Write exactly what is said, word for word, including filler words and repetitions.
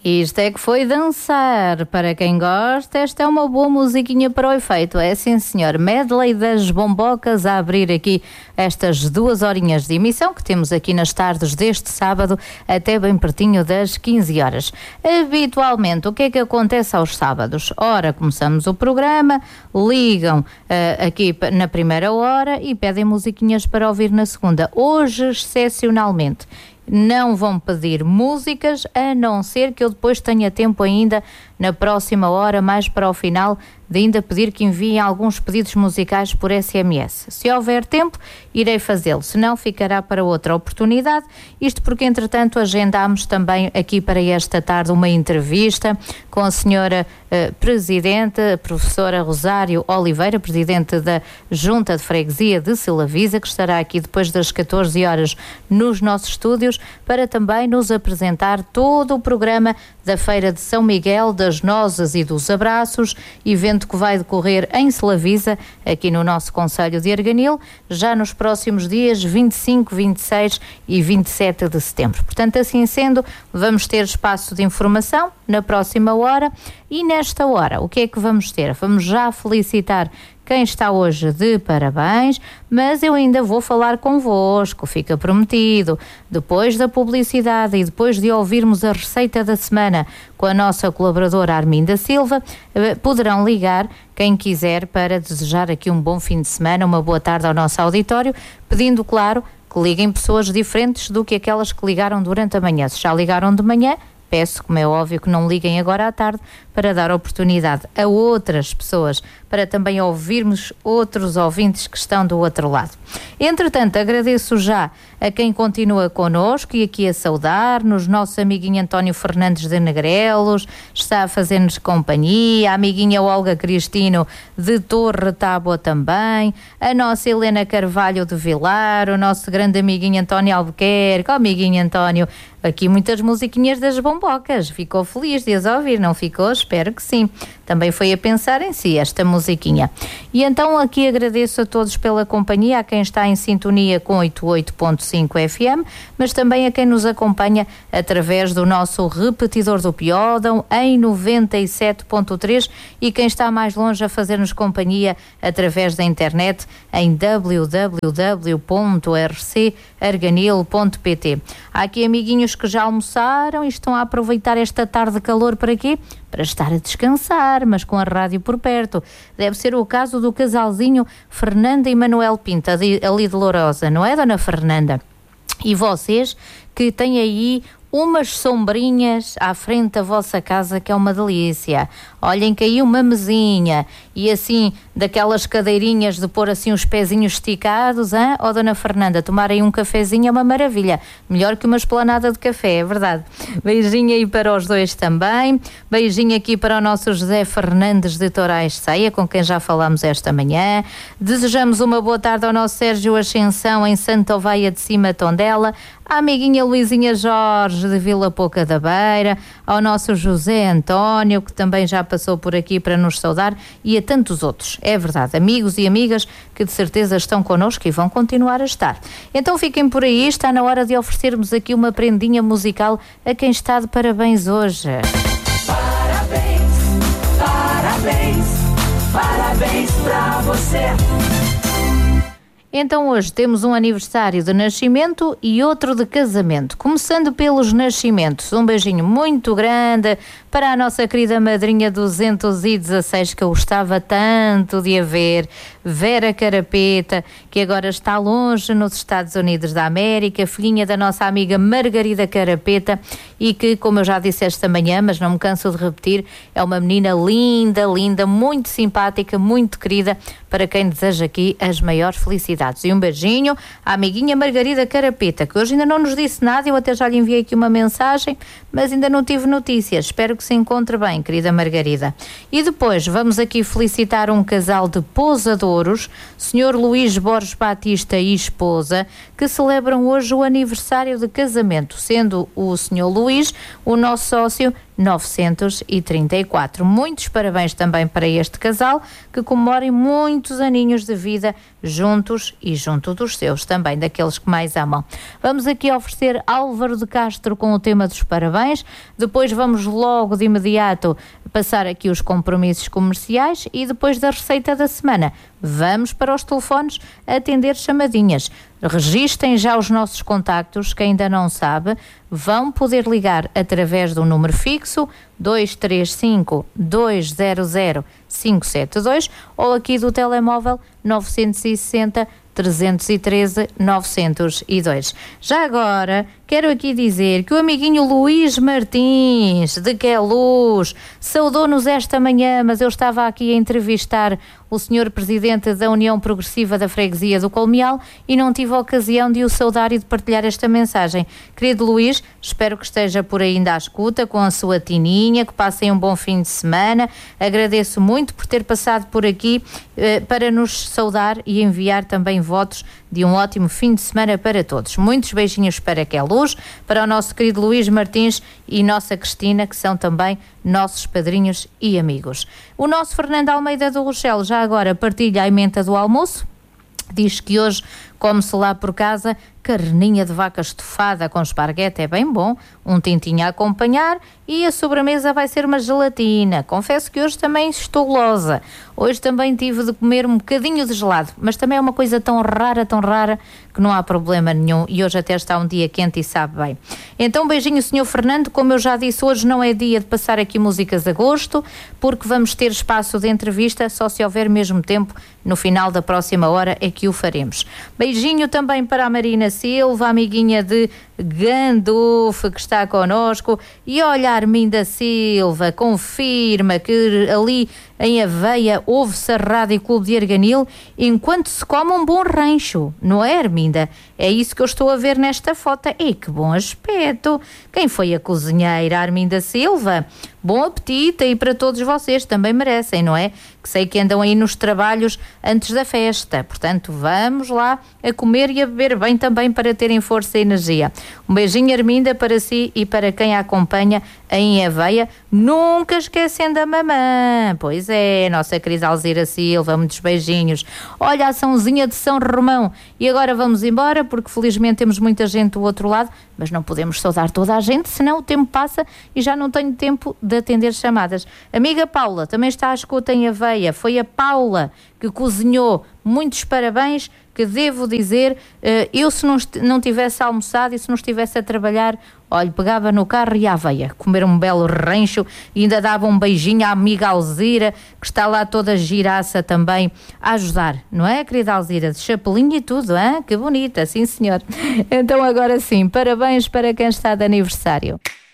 Isto é que foi dançar. Para quem gosta, esta é uma boa musiquinha para o efeito. É sim, senhor. Medley das Bombocas a abrir aqui estas duas horinhas de emissão que temos aqui nas tardes deste sábado até bem pertinho das quinze horas. Habitualmente, o que é que acontece aos sábados? Ora, começamos o programa, ligam uh, aqui na primeira hora e pedem musiquinhas para ouvir na segunda. Hoje, excepcionalmente, não vão pedir músicas, a não ser que eu depois tenha tempo ainda, na próxima hora, mais para o final, de ainda pedir que enviem alguns pedidos musicais por S M S. Se houver tempo, irei fazê-lo, senão ficará para outra oportunidade. Isto porque, entretanto, agendámos também aqui para esta tarde uma entrevista com a senhora uh, Presidente, a professora Rosário Oliveira, Presidente da Junta de Freguesia de Silavisa, que estará aqui depois das catorze horas nos nossos estúdios, para também nos apresentar todo o programa da Feira de São Miguel, das Nozes e dos Abraços, evento que vai decorrer em Silavisa, aqui no nosso concelho de Arganil, já nos próximos dias vinte e cinco, vinte e seis e vinte e sete de setembro. Portanto, assim sendo, vamos ter espaço de informação na próxima hora e nesta hora, o que é que vamos ter? Vamos já felicitar quem está hoje de parabéns, mas eu ainda vou falar convosco, fica prometido. Depois da publicidade e depois de ouvirmos a receita da semana com a nossa colaboradora Arminda Silva, poderão ligar quem quiser para desejar aqui um bom fim de semana, uma boa tarde ao nosso auditório, pedindo, claro, que liguem pessoas diferentes do que aquelas que ligaram durante a manhã. Se já ligaram de manhã, peço, como é óbvio, que não liguem agora à tarde para dar oportunidade a outras pessoas, para também ouvirmos outros ouvintes que estão do outro lado. Entretanto, agradeço já a quem continua connosco e aqui a saudar-nos, nosso amiguinho António Fernandes de Negrelos, está a fazer-nos companhia, a amiguinha Olga Cristino de Torre Tábua também, a nossa Helena Carvalho de Vilar, o nosso grande amiguinho António Albuquerque, o amiguinho António, aqui muitas musiquinhas das Bombocas, ficou feliz de as ouvir, não ficou? Espero que sim. Também foi a pensar em si esta musiquinha. E então aqui agradeço a todos pela companhia, a quem está em sintonia com oitenta e oito ponto cinco F M, mas também a quem nos acompanha através do nosso repetidor do Piódão em noventa e sete ponto três e quem está mais longe a fazer-nos companhia através da internet em w w w ponto r c arganil ponto p t. Há aqui amiguinhos que já almoçaram e estão a aproveitar esta tarde de calor para quê? Para estar a descansar, mas com a rádio por perto. Deve ser o caso do casalzinho Fernanda e Manuel Pinto, ali de Lourosa, não é, dona Fernanda? E vocês que têm aí umas sombrinhas à frente da vossa casa, que é uma delícia. Olhem que aí uma mesinha e assim daquelas cadeirinhas de pôr assim os pezinhos esticados, hein? Ó, dona Fernanda, tomar aí um cafezinho é uma maravilha, melhor que uma esplanada de café, é verdade. Beijinho aí para os dois também, beijinho aqui para o nosso José Fernandes de Torais Ceia, com quem já falámos esta manhã. Desejamos uma boa tarde ao nosso Sérgio Ascensão em Santa Oveia de Cima, Tondela, à amiguinha Luizinha Jorge de Vila Pouca da Beira, ao nosso José António, que também já passou por aqui para nos saudar, e a tantos outros. É verdade, amigos e amigas que de certeza estão connosco e vão continuar a estar. Então fiquem por aí, está na hora de oferecermos aqui uma prendinha musical a quem está de parabéns hoje. Parabéns, parabéns, parabéns pra você. Então hoje temos um aniversário de nascimento e outro de casamento. Começando pelos nascimentos, um beijinho muito grande para a nossa querida madrinha duzentos e dezasseis, que eu gostava tanto de a ver, Vera Carapeta, que agora está longe nos Estados Unidos da América, filhinha da nossa amiga Margarida Carapeta, e que, como eu já disse esta manhã, mas não me canso de repetir, é uma menina linda, linda, muito simpática, muito querida, para quem deseja aqui as maiores felicidades. E um beijinho à amiguinha Margarida Carapeta, que hoje ainda não nos disse nada, eu até já lhe enviei aqui uma mensagem, mas ainda não tive notícias. Espero que se encontre bem, querida Margarida. E depois vamos aqui felicitar um casal de pousadouros, senhor Luís Borges Batista e esposa, que celebram hoje o aniversário de casamento, sendo o senhor Luís o nosso sócio novecentos e trinta e quatro. Muitos parabéns também para este casal que comemorem muitos aninhos de vida juntos e junto dos seus, também daqueles que mais amam. Vamos aqui oferecer Álvaro de Castro com o tema dos parabéns, depois vamos logo de imediato passar aqui os compromissos comerciais e depois da receita da semana vamos para os telefones atender chamadinhas. Registem já os nossos contactos, quem ainda não sabe, vão poder ligar através do número fixo dois três cinco, dois zero zero, cinco sete dois ou aqui do telemóvel nove seis zero, trezentos e treze, novecentos e dois. Já agora, quero aqui dizer que o amiguinho Luís Martins, de Queluz, saudou-nos esta manhã, mas eu estava aqui a entrevistar o senhor Presidente da União Progressiva da Freguesia do Colmeal e não tive a ocasião de o saudar e de partilhar esta mensagem. Querido Luís, espero que esteja por aí ainda à escuta com a sua tininha, que passem um bom fim de semana. Agradeço muito por ter passado por aqui eh, para nos saudar e enviar também votos de um ótimo fim de semana para todos. Muitos beijinhos para Queluz, para o nosso querido Luís Martins e nossa Cristina, que são também nossos padrinhos e amigos. O nosso Fernando Almeida do Rochelle já agora partilha a emenda do almoço. Diz que hoje come-se lá por casa carninha de vaca estufada com esparguete, é bem bom, um tintinho a acompanhar e a sobremesa vai ser uma gelatina. Confesso que hoje também estou gulosa. Hoje também tive de comer um bocadinho de gelado, mas também é uma coisa tão rara, tão rara, que não há problema nenhum e hoje até está um dia quente e sabe bem. Então beijinho senhor Fernando, como eu já disse, hoje não é dia de passar aqui músicas a gosto, porque vamos ter espaço de entrevista, só se houver mesmo tempo, no final da próxima hora é que o faremos. Beijinho também para a Marina Silva, amiguinha de Gandulf, que está connosco, e olha, a Arminda Silva confirma que ali em Aveia ouve-se a Rádio Clube de Arganil enquanto se come um bom rancho, não é, Arminda? É isso que eu estou a ver nesta foto. E que bom aspecto! Quem foi a cozinheira? A Arminda Silva? Bom apetite e para todos vocês, também merecem, não é? Que sei que andam aí nos trabalhos antes da festa, portanto vamos lá a comer e a beber bem também para terem força e energia. Um beijinho, Arminda, para si e para quem a acompanha em Aveia, nunca esquecendo a mamã. Pois é, nossa querida Alzira Silva, muitos beijinhos. Olha a Sãozinha de São Romão. E agora vamos embora, porque felizmente temos muita gente do outro lado, mas não podemos saudar toda a gente, senão o tempo passa e já não tenho tempo de atender chamadas. Amiga Paula, também está à escuta em Aveia. Foi a Paula que cozinhou. Muitos parabéns, que devo dizer, eu se não, não tivesse almoçado e se não estivesse a trabalhar, olha, pegava no carro e à Aveia, comer um belo rancho e ainda dava um beijinho à amiga Alzira, que está lá toda giraça também a ajudar, não é, querida Alzira? De chapelinho e tudo, hein? Que bonita, sim senhor. Então agora sim, parabéns para quem está de aniversário.